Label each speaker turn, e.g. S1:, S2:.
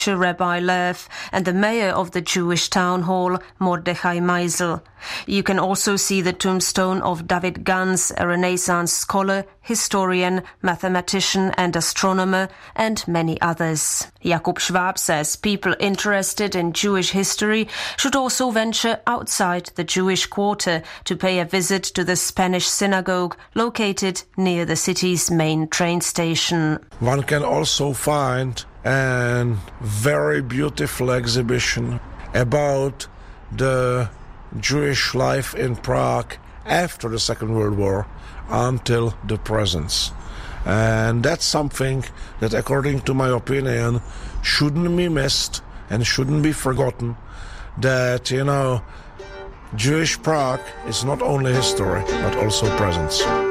S1: Rabbi Lev and the mayor of the Jewish town hall, Mordechai Meisel. You can also see the tombstone of David Gans, a Renaissance scholar, historian, mathematician and astronomer, and many others. Jakub Schwab says people interested in Jewish history should also venture outside the Jewish quarter to pay a visit to the Spanish synagogue located near the city's main train station.
S2: One can also find a very beautiful exhibition about the Jewish life in Prague after the Second World War until the present. And that's something that, according to my opinion, shouldn't be missed and shouldn't be forgotten, that, Jewish Prague is not only history, but also presence.